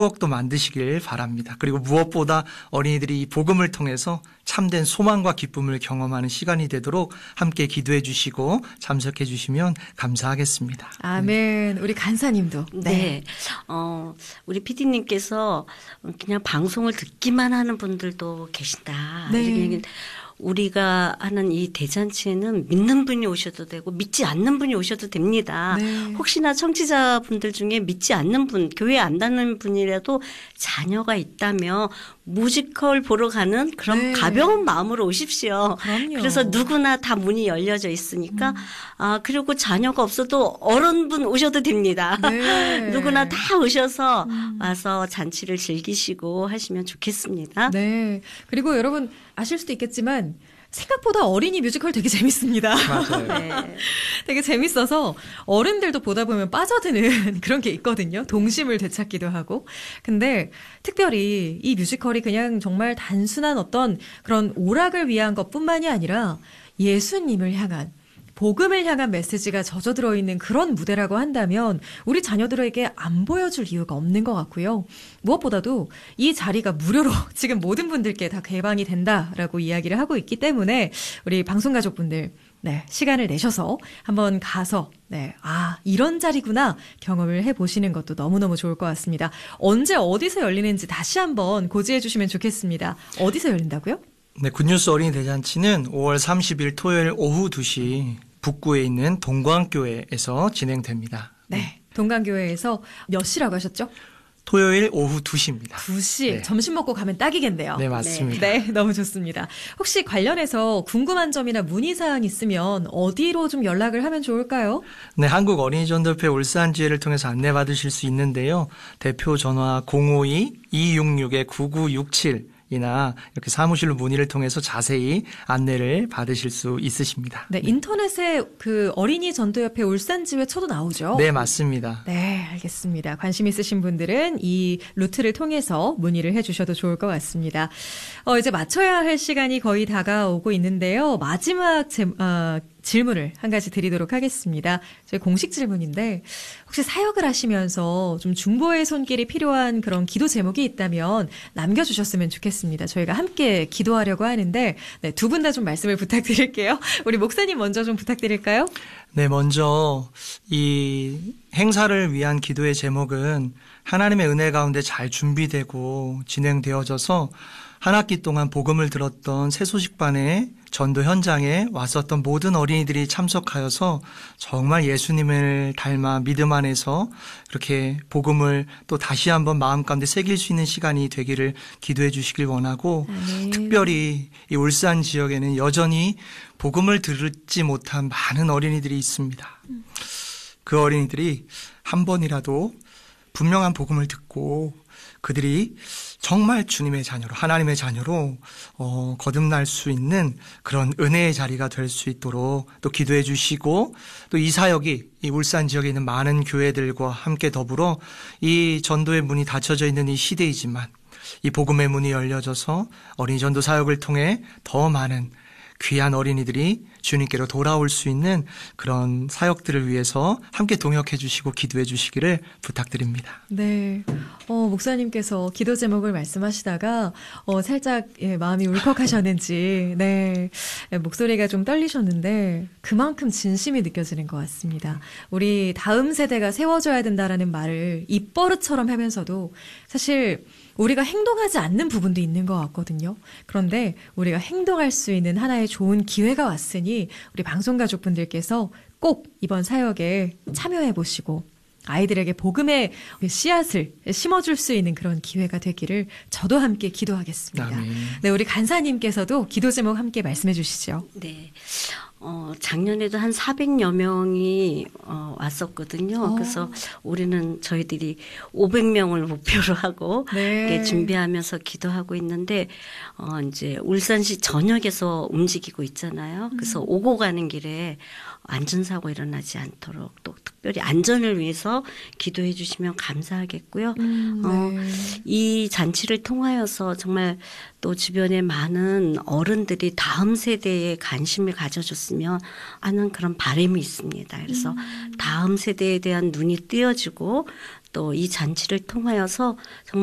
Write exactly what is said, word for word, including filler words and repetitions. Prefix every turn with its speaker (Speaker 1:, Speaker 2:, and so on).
Speaker 1: 추억도 만드시길 바랍니다. 그리고 무엇보다 어린이들이 이 복음을 통해서 참된 소망과 기쁨을 경험하는 시간이 되도록 함께 기도해 주시고 참석해 주시면 감사하겠습니다.
Speaker 2: 아멘. 우리 간사님도.
Speaker 3: 네.
Speaker 2: 네.
Speaker 3: 어, 우리 피디님께서 그냥 방송을 듣기만 하는 분들도 계신다.
Speaker 2: 네.
Speaker 3: 우리가 하는 이 대잔치에는 믿는 분이 오셔도 되고 믿지 않는 분이 오셔도 됩니다.
Speaker 2: 네.
Speaker 3: 혹시나 청취자분들 중에 믿지 않는 분, 교회 안 다니는 분이라도 자녀가 있다면 뮤지컬 보러 가는 그런
Speaker 2: 네.
Speaker 3: 가벼운 마음으로 오십시오.
Speaker 2: 그럼요.
Speaker 3: 그래서 누구나 다 문이 열려져 있으니까
Speaker 2: 음.
Speaker 3: 아 그리고 자녀가 없어도 어른분 오셔도 됩니다.
Speaker 2: 네.
Speaker 3: 누구나 다 오셔서
Speaker 2: 음.
Speaker 3: 와서 잔치를 즐기시고 하시면 좋겠습니다.
Speaker 2: 네. 그리고 여러분 아실 수도 있겠지만 생각보다 어린이 뮤지컬 되게 재밌습니다.
Speaker 1: 맞아요.
Speaker 3: 네.
Speaker 2: 되게 재밌어서 어른들도 보다 보면 빠져드는 그런 게 있거든요. 동심을 되찾기도 하고. 근데 특별히 이 뮤지컬이 그냥 정말 단순한 어떤 그런 오락을 위한 것뿐만이 아니라 예수님을 향한 복음을 향한 메시지가 젖어 들어있는 그런 무대라고 한다면 우리 자녀들에게 안 보여줄 이유가 없는 것 같고요. 무엇보다도 이 자리가 무료로 지금 모든 분들께 다 개방이 된다라고 이야기를 하고 있기 때문에 우리 방송가족분들 네, 시간을 내셔서 한번 가서 네, 아 이런 자리구나 경험을 해보시는 것도 너무너무 좋을 것 같습니다. 언제 어디서 열리는지 다시 한번 고지해 주시면 좋겠습니다. 어디서 열린다고요?
Speaker 1: 네, 굿뉴스 어린이 대잔치는 오월 삼십일 토요일 오후 두 시 북구에 있는 동광교회에서 진행됩니다.
Speaker 2: 네, 동광교회에서 몇 시라고 하셨죠?
Speaker 1: 토요일 오후 두 시입니다.
Speaker 2: 두 시.
Speaker 1: 네.
Speaker 2: 점심 먹고 가면 딱이겠네요.
Speaker 1: 네, 맞습니다.
Speaker 2: 네, 너무 좋습니다. 혹시 관련해서 궁금한 점이나 문의사항 있으면 어디로 좀 연락을 하면 좋을까요?
Speaker 1: 네, 한국 어린이전도회 울산지회를 통해서 안내받으실 수 있는데요. 대표 전화 공오이 이육육 구구육칠 이나 이렇게 사무실로 문의를 통해서 자세히 안내를 받으실 수 있으십니다.
Speaker 2: 네, 인터넷에 그 어린이 전도협회 울산지회 쳐도 나오죠?
Speaker 1: 네, 맞습니다.
Speaker 2: 네, 알겠습니다. 관심 있으신 분들은 이 루트를 통해서 문의를 해주셔도 좋을 것 같습니다. 어, 이제 맞춰야 할 시간이 거의 다가오고 있는데요. 마지막 제, 어, 질문을 한 가지 드리도록 하겠습니다. 저희 공식 질문인데 혹시 사역을 하시면서 좀 중보의 손길이 필요한 그런 기도 제목이 있다면 남겨주셨으면 좋겠습니다. 저희가 함께 기도하려고 하는데 네, 두 분 다 좀 말씀을 부탁드릴게요. 우리 목사님 먼저 좀 부탁드릴까요?
Speaker 1: 네, 먼저 이 행사를 위한 기도의 제목은 하나님의 은혜 가운데 잘 준비되고 진행되어져서 한 학기 동안 복음을 들었던 새소식반의 전도 현장에 왔었던 모든 어린이들이 참석하여서 정말 예수님을 닮아 믿음 안에서 이렇게 복음을 또 다시 한번 마음 가운데 새길 수 있는 시간이 되기를 기도해 주시길 원하고
Speaker 2: 아멘.
Speaker 1: 특별히 이 울산 지역에는 여전히 복음을 듣지 못한 많은 어린이들이 있습니다. 그 어린이들이 한 번이라도 분명한 복음을 듣고 그들이 정말 주님의 자녀로 하나님의 자녀로 어, 거듭날 수 있는 그런 은혜의 자리가 될 수 있도록 또 기도해 주시고 또 이 사역이 이 울산 지역에 있는 많은 교회들과 함께 더불어 이 전도의 문이 닫혀져 있는 이 시대이지만 이 복음의 문이 열려져서 어린이 전도 사역을 통해 더 많은 귀한 어린이들이 주님께로 돌아올 수 있는 그런 사역들을 위해서 함께 동역해 주시고 기도해 주시기를 부탁드립니다.
Speaker 2: 네, 어, 목사님께서 기도 제목을 말씀하시다가 어, 살짝 예, 마음이 울컥하셨는지 네, 예, 목소리가 좀 떨리셨는데 그만큼 진심이 느껴지는 것 같습니다. 우리 다음 세대가 세워져야 된다라는 말을 입버릇처럼 하면서도 사실 우리가 행동하지 않는 부분도 있는 것 같거든요. 그런데 우리가 행동할 수 있는 하나의 좋은 기회가 왔으니 우리 방송가족분들께서 꼭 이번 사역에 참여해 보시고 아이들에게 복음의 씨앗을 심어줄 수 있는 그런 기회가 되기를 저도 함께 기도하겠습니다.
Speaker 1: 아멘.
Speaker 2: 네, 우리 간사님께서도 기도 제목 함께 말씀해 주시죠.
Speaker 3: 네. 어, 작년에도 한 사백여 명이 어, 왔었거든요.
Speaker 2: 오.
Speaker 3: 그래서 올해는 저희들이 오백 명을 목표로 하고
Speaker 2: 네.
Speaker 3: 이렇게 준비하면서 기도하고 있는데 어, 이제 울산시 전역에서 움직이고 있잖아요. 그래서
Speaker 2: 음.
Speaker 3: 오고 가는 길에 안전사고 일어나지 않도록 또 특별히 안전을 위해서 기도해 주시면 감사하겠고요.
Speaker 2: 음, 네.
Speaker 3: 어, 이 잔치를 통하여서 정말 또 주변에 많은 어른들이 다음 세대에 관심을 가져줬으면 하는 그런 바람이 있습니다. 그래서
Speaker 2: 음.
Speaker 3: 다음 세대에 대한 눈이 띄어지고 또 이 잔치를 통하여서 정말